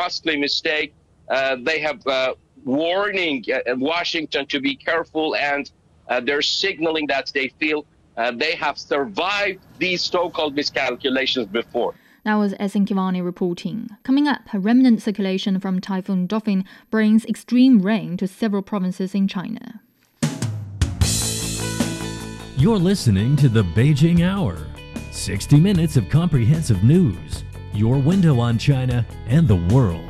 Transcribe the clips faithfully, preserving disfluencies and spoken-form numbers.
costly mistake. Uh, they have uh, warning uh, Washington to be careful, and uh, they're signaling that they feel uh, they have survived these so-called miscalculations before. That was Esin Kivani reporting. Coming up, a remnant circulation from Typhoon Dauphin brings extreme rain to several provinces in China. You're listening to the Beijing Hour. sixty minutes of comprehensive news. Your window on China and the world.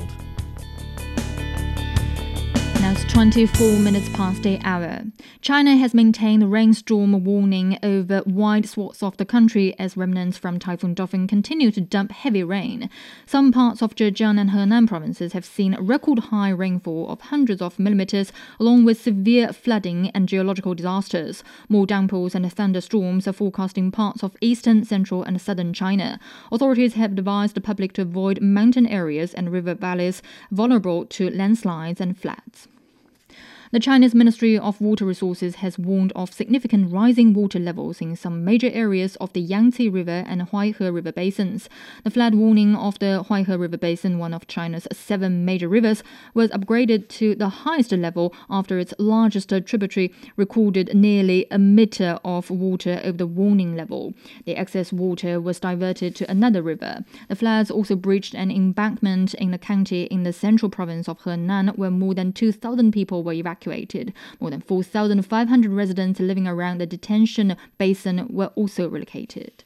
Now it's twenty-four minutes past the hour. China has maintained a rainstorm warning over wide swaths of the country as remnants from Typhoon Dauphin continue to dump heavy rain. Some parts of Zhejiang and Henan provinces have seen record high rainfall of hundreds of millimeters, along with severe flooding and geological disasters. More downpours and thunderstorms are forecast in parts of eastern, central and southern China. Authorities have advised the public to avoid mountain areas and river valleys vulnerable to landslides and floods. The Chinese Ministry of Water Resources has warned of significant rising water levels in some major areas of the Yangtze River and Huaihe River basins. The flood warning of the Huaihe River Basin, one of China's seven major rivers, was upgraded to the highest level after its largest tributary recorded nearly a meter of water over the warning level. The excess water was diverted to another river. The floods also breached an embankment in the county in the central province of Henan, where more than two thousand people were evacuated. More than four thousand five hundred residents living around the detention basin were also relocated.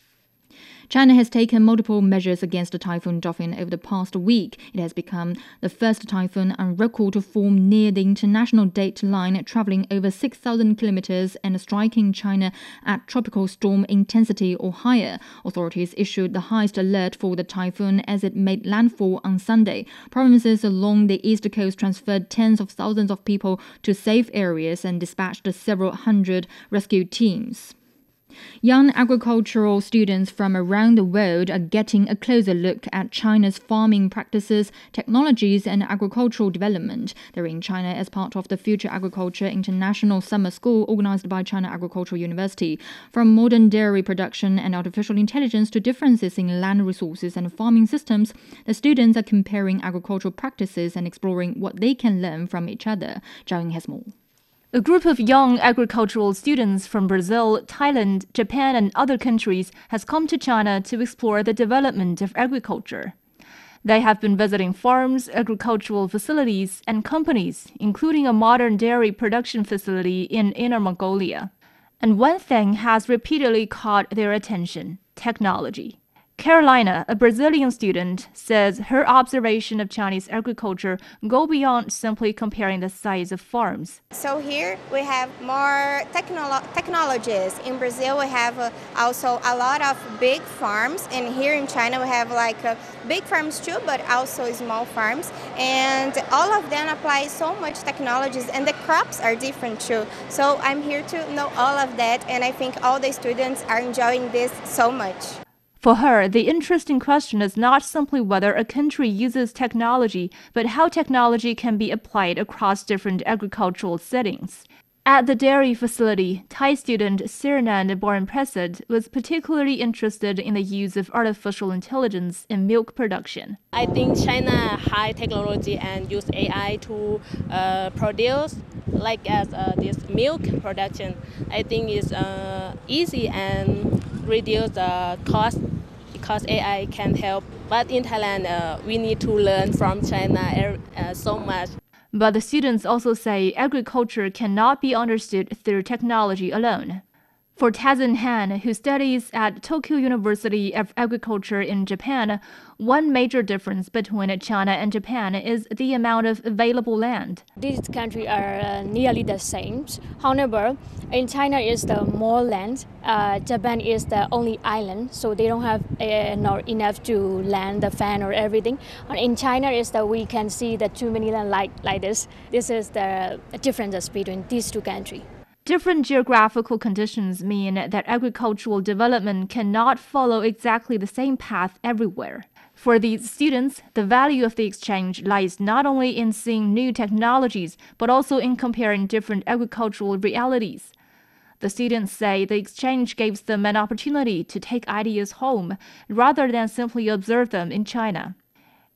China has taken multiple measures against the Typhoon Dauphin over the past week. It has become the first typhoon on record to form near the international date line, traveling over six thousand kilometers and striking China at tropical storm intensity or higher. Authorities issued the highest alert for the typhoon as it made landfall on Sunday. Provinces along the east coast transferred tens of thousands of people to safe areas and dispatched several hundred rescue teams. Young agricultural students from around the world are getting a closer look at China's farming practices, technologies, and agricultural development. They're in China as part of the Future Agriculture International Summer School organized by China Agricultural University. From modern dairy production and artificial intelligence to differences in land resources and farming systems, the students are comparing agricultural practices and exploring what they can learn from each other. Zhao Ying has more. A group of young agricultural students from Brazil, Thailand, Japan, and other countries has come to China to explore the development of agriculture. They have been visiting farms, agricultural facilities, and companies, including a modern dairy production facility in Inner Mongolia. And one thing has repeatedly caught their attention: technology. Carolina, a Brazilian student, says her observation of Chinese agriculture go beyond simply comparing the size of farms. So here we have more technolo- technologies. In Brazil we have uh, also a lot of big farms, and here in China we have like uh, big farms too, but also small farms, and all of them apply so much technologies, and the crops are different too. So I'm here to know all of that, and I think all the students are enjoying this so much. For her, the interesting question is not simply whether a country uses technology, but how technology can be applied across different agricultural settings. At the dairy facility, Thai student Siranand Boran-Prasad was particularly interested in the use of artificial intelligence in milk production. I think China high technology and use A I to uh, produce like as uh, this milk production. I think is uh, easy and reduce the cost because A I can help. But in Thailand, uh, we need to learn from China uh, so much. But the students also say agriculture cannot be understood through technology alone. For Tazin Han, who studies at Tokyo University of Agriculture in Japan, one major difference between China and Japan is the amount of available land. These countries are uh, nearly the same. However, in China is the more land. Uh, Japan is the only island, so they don't have uh, not enough to land the fan or everything. And in China is that we can see the too many land like like this. This is the difference between these two countries. Different geographical conditions mean that agricultural development cannot follow exactly the same path everywhere. For these students, the value of the exchange lies not only in seeing new technologies, but also in comparing different agricultural realities. The students say the exchange gives them an opportunity to take ideas home, rather than simply observe them in China.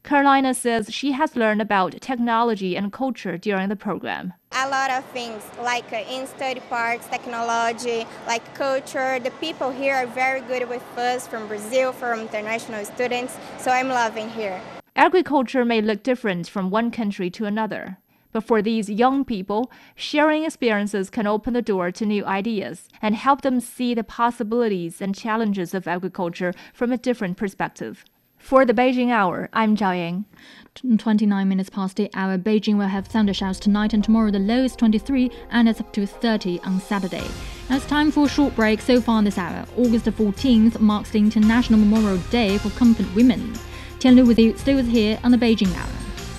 Carolina says she has learned about technology and culture during the program. A lot of things like uh, in study parks, technology, like culture. The people here are very good with us from Brazil, from international students, so I'm loving here. Agriculture may look different from one country to another, but for these young people, sharing experiences can open the door to new ideas and help them see the possibilities and challenges of agriculture from a different perspective. For the Beijing Hour, I'm Zhao Yang. twenty-nine minutes past the hour, Beijing will have thunder showers tonight and tomorrow the low is twenty-three and it's up to thirty on Saturday. Now it's time for a short break. So far this hour, August the fourteenth marks the International Memorial Day for Comfort Women. Tian Lu with you, stay with here on the Beijing Hour.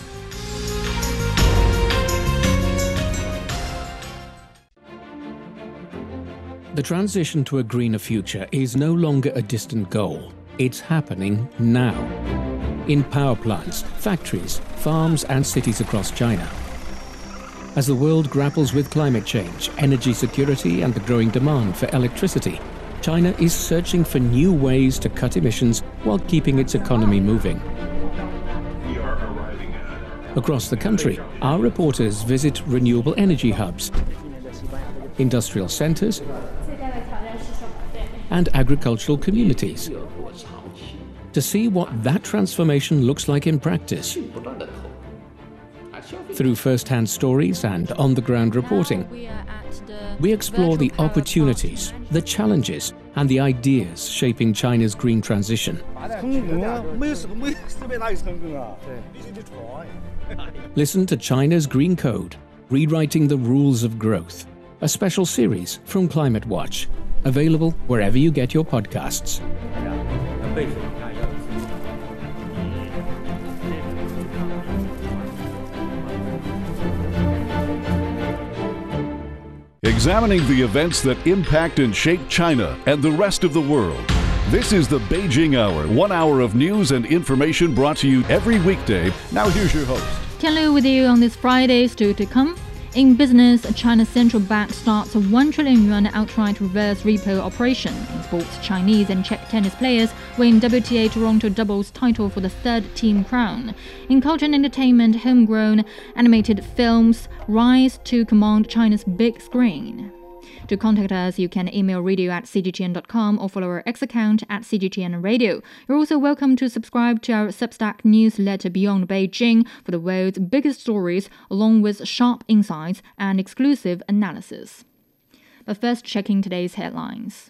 The transition to a greener future is no longer a distant goal. It's happening now. In power plants, factories, farms and cities across China. As the world grapples with climate change, energy security and the growing demand for electricity, China is searching for new ways to cut emissions while keeping its economy moving. Across the country, our reporters visit renewable energy hubs, industrial centers and agricultural communities to see what that transformation looks like in practice. Through first-hand stories and on-the-ground reporting, we explore the opportunities, the challenges, and the ideas shaping China's green transition. Listen to China's Green Code, Rewriting the Rules of Growth, a special series from Climate Watch, available wherever you get your podcasts. Examining the events that impact and shape China and the rest of the world. This is the Beijing Hour, one hour of news and information brought to you every weekday. Now here's your host. Tian Lu with you on this Friday, still to come. In business, China's central bank starts a one trillion yuan outright reverse repo operation. In sports, Chinese and Czech tennis players win W T A Toronto doubles title for the third team crown. In culture and entertainment, homegrown animated films rise to command China's big screen. To contact us, you can email radio at c g t n dot com or follow our X account at c g t n radio. You're also welcome to subscribe to our Substack newsletter Beyond Beijing for the world's biggest stories, along with sharp insights and exclusive analysis. But first, checking today's headlines.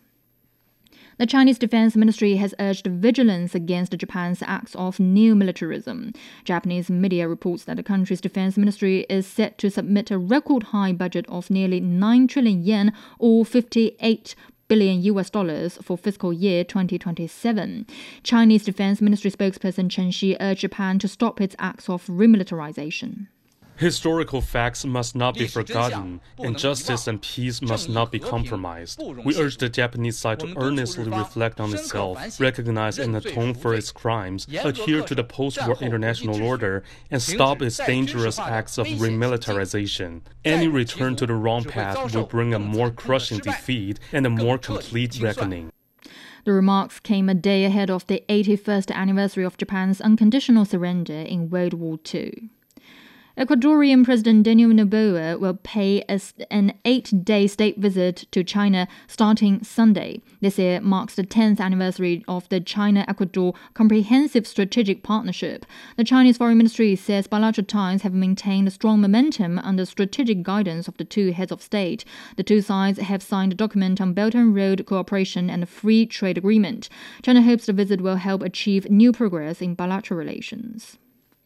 The Chinese Defense Ministry has urged vigilance against Japan's acts of new militarism. Japanese media reports that the country's defense ministry is set to submit a record-high budget of nearly nine trillion yen or fifty-eight billion U S dollars for fiscal year twenty twenty-seven. Chinese Defense Ministry spokesperson Chen Xi urged Japan to stop its acts of remilitarization. Historical facts must not be forgotten, and justice and peace must not be compromised. We urge the Japanese side to earnestly reflect on itself, recognize and atone for its crimes, adhere to the post-war international order, and stop its dangerous acts of remilitarization. Any return to the wrong path will bring a more crushing defeat and a more complete reckoning. The remarks came a day ahead of the eighty-first anniversary of Japan's unconditional surrender in World War Two. Ecuadorian President Daniel Noboa will pay a, an eight-day state visit to China starting Sunday. This year marks the tenth anniversary of the China-Ecuador Comprehensive Strategic Partnership. The Chinese Foreign Ministry says bilateral ties have maintained a strong momentum under strategic guidance of the two heads of state. The two sides have signed a document on Belt and Road cooperation and a free trade agreement. China hopes the visit will help achieve new progress in bilateral relations.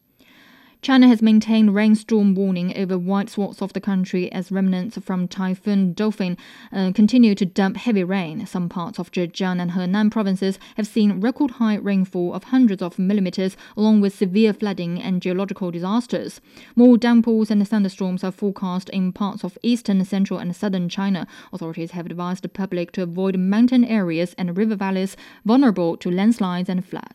China has maintained rainstorm warning over wide swaths of the country as remnants from Typhoon Dolphin uh, continue to dump heavy rain. Some parts of Zhejiang and Henan provinces have seen record-high rainfall of hundreds of millimeters, along with severe flooding and geological disasters. More downpours and thunderstorms are forecast in parts of eastern, central and southern China. Authorities have advised the public to avoid mountain areas and river valleys vulnerable to landslides and floods.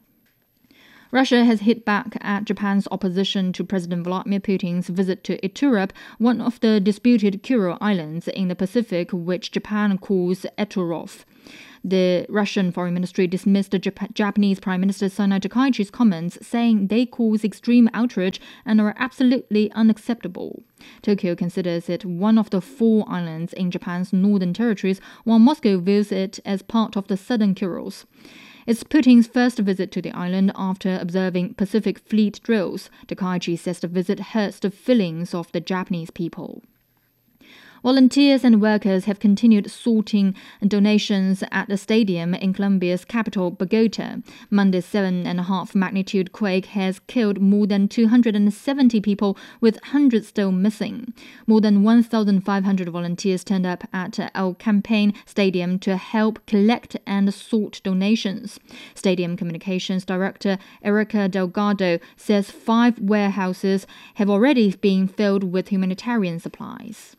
Russia has hit back at Japan's opposition to President Vladimir Putin's visit to Iturup, one of the disputed Kuril Islands in the Pacific, which Japan calls Eturov. The Russian Foreign Ministry dismissed the Jap- Japanese Prime Minister Sonai Takaichi's comments, saying they cause extreme outrage and are absolutely unacceptable. Tokyo considers it one of the four islands in Japan's northern territories, while Moscow views it as part of the southern Kurils. It's Putin's first visit to the island after observing Pacific Fleet drills. Takaichi says the visit hurts the feelings of the Japanese people. Volunteers and workers have continued sorting donations at the stadium in Colombia's capital, Bogota. Monday's seven and a half magnitude quake has killed more than two hundred seventy people, with hundreds still missing. More than one thousand five hundred volunteers turned up at El Campín Stadium to help collect and sort donations. Stadium Communications Director Erica Delgado says five warehouses have already been filled with humanitarian supplies.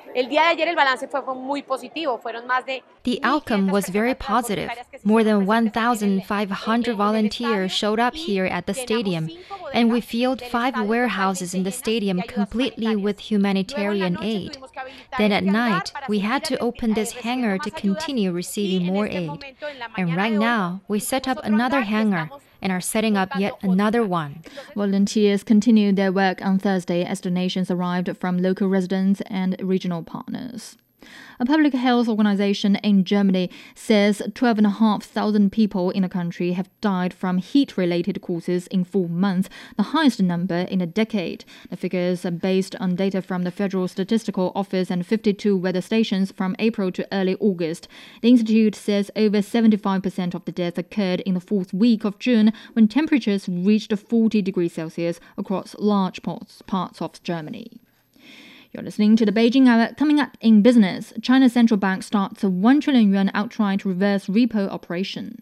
The outcome was very positive. More than one thousand five hundred volunteers showed up here at the stadium, and we filled five warehouses in the stadium completely with humanitarian aid. Then at night, we had to open this hangar to continue receiving more aid. And right now, we set up another hangar and are setting up yet another one. Volunteers continued their work on Thursday as donations arrived from local residents and regional partners. A public health organization in Germany says twelve thousand five hundred people in the country have died from heat-related causes in four months, the highest number in a decade. The figures are based on data from the Federal Statistical Office and fifty-two weather stations from April to early August. The institute says over seventy-five percent of the deaths occurred in the fourth week of June, when temperatures reached forty degrees Celsius across large parts, parts of Germany. You're listening to the Beijing Hour. Coming up in business, China's central bank starts a one trillion yuan outright reverse repo operation.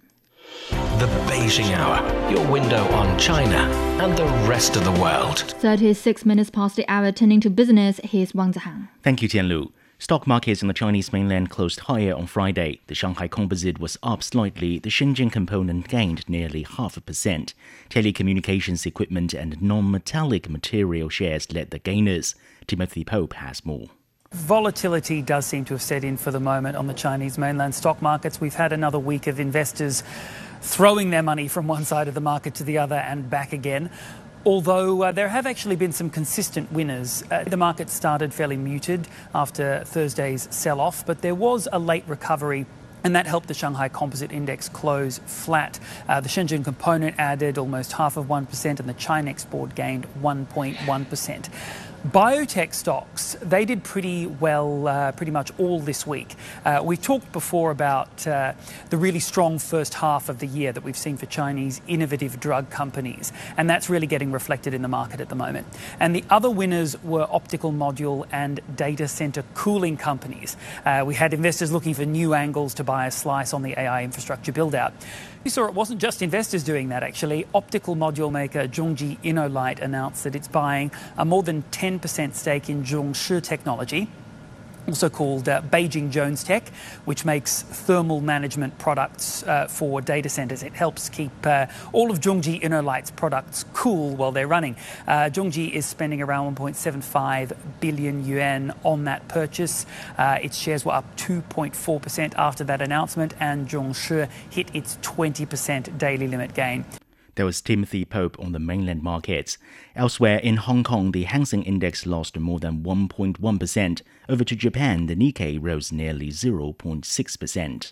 The Beijing Hour, your window on China and the rest of the world. thirty-six minutes past the hour, turning to business, here's Wang Zihang. Thank you, Tianlu. Stock markets on the Chinese mainland closed higher on Friday. The Shanghai Composite was up slightly. The Shenzhen Component gained nearly half a percent. Telecommunications equipment and non-metallic material shares led the gainers. Timothy Pope has more. Volatility does seem to have set in for the moment on the Chinese mainland stock markets. We've had another week of investors throwing their money from one side of the market to the other and back again. Although uh, there have actually been some consistent winners. Uh, the market started fairly muted after Thursday's sell-off, but there was a late recovery, and that helped the Shanghai Composite Index close flat. Uh, the Shenzhen Component added almost half of one percent, and the Chinex board gained one point one percent. Biotech stocks, they did pretty well uh, pretty much all this week. Uh, we talked before about uh, the really strong first half of the year that we've seen for Chinese innovative drug companies, and that's really getting reflected in the market at the moment. And the other winners were optical module and data center cooling companies. Uh, we had investors looking for new angles to buy a slice on the A I infrastructure build-out. We saw it wasn't just investors doing that, actually. Optical module maker Zhongji InnoLight announced that it's buying a more than ten percent stake in Zhongshi Technology, also called uh, Beijing Jones Tech, which makes thermal management products uh, for data centers. It helps keep uh, all of Zhongji InnoLight's products cool while they're running. Uh, Zhongji is spending around one point seven five billion yuan on that purchase. Uh, its shares were up two point four percent after that announcement, and Zhongshi hit its twenty percent daily limit gain. There was Timothy Pope on the mainland markets. Elsewhere in Hong Kong, the Hang Seng Index lost more than one point one percent. Over to Japan, the Nikkei rose nearly zero point six percent.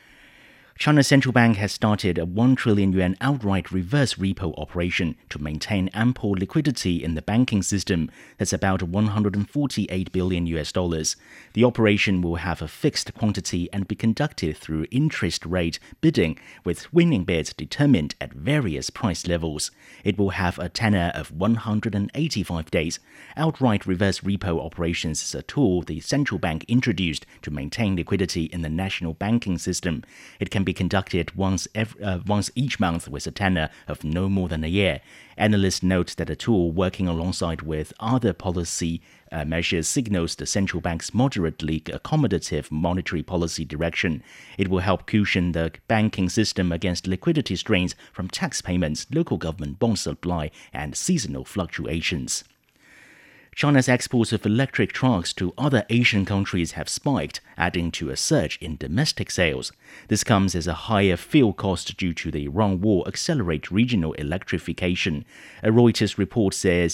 China's central bank has started a one trillion yuan outright reverse repo operation to maintain ample liquidity in the banking system. That's about one hundred forty-eight billion U S dollars. The operation will have a fixed quantity and be conducted through interest rate bidding, with winning bids determined at various price levels. It will have a tenor of one hundred eighty-five days. Outright reverse repo operations is a tool the central bank introduced to maintain liquidity in the national banking system. It can be conducted once every, uh, once each month with a tenor of no more than a year. Analysts note that the tool, working alongside with other policy uh, measures, signals the central bank's moderately accommodative monetary policy direction. It will help cushion the banking system against liquidity strains from tax payments, local government bond supply, and seasonal fluctuations. China's exports of electric trucks to other Asian countries have spiked, adding to a surge in domestic sales. This comes as a higher fuel cost due to the Iran war accelerate regional electrification. A Reuters report says